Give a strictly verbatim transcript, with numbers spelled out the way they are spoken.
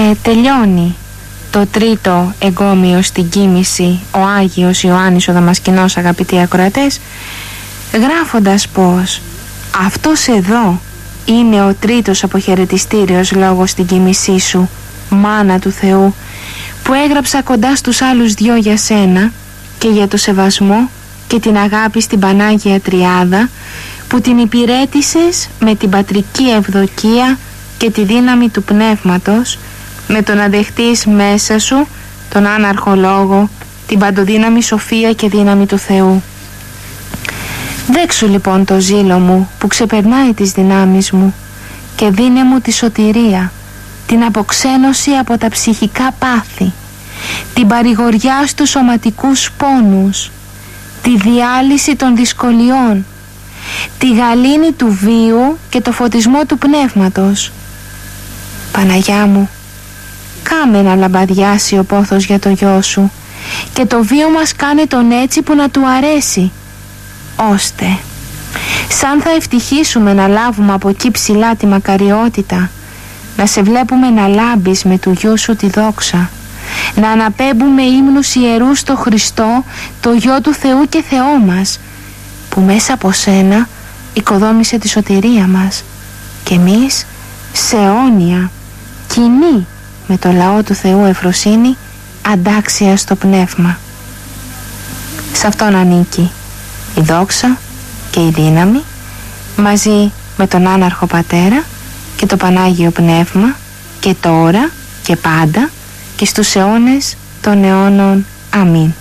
ε, τελειώνει το τρίτο εγκόμιο στην κοίμηση ο Άγιος Ιωάννης ο Δαμασκηνός, αγαπητοί ακροατές, γράφοντας πως αυτός εδώ είναι ο τρίτος αποχαιρετιστήριος λόγος στην κοίμησή σου, μάνα του Θεού, που έγραψα κοντά στους άλλους δυο για σένα και για το σεβασμό και την αγάπη στην Πανάγια Τριάδα, που την υπηρέτησες με την πατρική ευδοκία και τη δύναμη του πνεύματος, με το να δεχτείς μέσα σου τον άναρχο λόγο, την παντοδύναμη σοφία και δύναμη του Θεού. Δέξου λοιπόν το ζήλο μου που ξεπερνάει τις δυνάμεις μου και δίνε μου τη σωτηρία, την αποξένωση από τα ψυχικά πάθη, την παρηγοριά στους σωματικούς πόνους, τη διάλυση των δυσκολιών, τη γαλήνη του βίου και το φωτισμό του πνεύματος. Παναγιά μου, κάμε να λαμπαδιάσει ο πόθος για το γιο σου και το βίο μας κάνε τον έτσι που να του αρέσει, ώστε σαν θα ευτυχίσουμε να λάβουμε από εκεί ψηλά τη μακαριότητα, να σε βλέπουμε να λάμπεις με του γιού σου τη δόξα, να αναπέμπουμε ύμνους ιερούς στο Χριστό, το Γιο του Θεού και Θεό μας, που μέσα από σένα οικοδόμησε τη σωτηρία μας, και εμείς σε αιώνια κοινή με το λαό του Θεού ευφροσύνη αντάξια στο πνεύμα. Σε αυτόν ανήκει η δόξα και η δύναμη, μαζί με τον άναρχο Πατέρα και το Πανάγιο Πνεύμα, και τώρα και πάντα και στους αιώνες των αιώνων. Αμήν.